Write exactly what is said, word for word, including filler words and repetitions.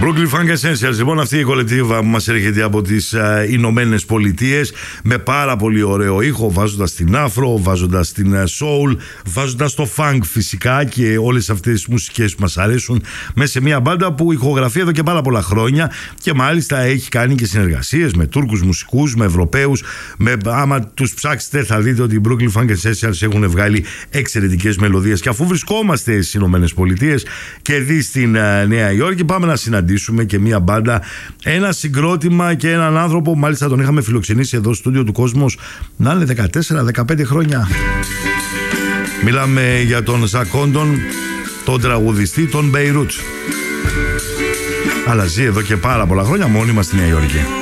Brooklyn Funk Essentials, λοιπόν, αυτή η κολεκτίβα που μας έρχεται από τις uh, Ηνωμένες Πολιτείες με πάρα πολύ ωραίο ήχο, βάζοντας την afro, βάζοντας την uh, soul, βάζοντας το funk φυσικά και όλες αυτές τις μουσικές που μας αρέσουν μέσα σε μια μπάντα που ηχογραφεί εδώ και πάρα πολλά χρόνια και μάλιστα έχει κάνει και συνεργασίες με Τούρκους μουσικούς, με Ευρωπαίους. Με, άμα τους ψάξετε θα δείτε ότι οι Brooklyn Funk Essentials έχουν βγάλει εξαιρετικές μελωδίες. Και αφού βρισκόμαστε στις Ηνωμένες Πολιτείες και δει στην uh, Νέα Υόρκη, πάμε να συναντήσουμε και μια μπάντα, ένα συγκρότημα και έναν άνθρωπο που μάλιστα τον είχαμε φιλοξενήσει εδώ στο στούντιο του Κόσμος να είναι δεκατέσσερα δεκαπέντε χρόνια. Μιλάμε για τον Ζακ Κόντον, τον τραγουδιστή των Beirut. Αλλά ζει εδώ και πάρα πολλά χρόνια μόνιμα στη Νέα Υόρκη.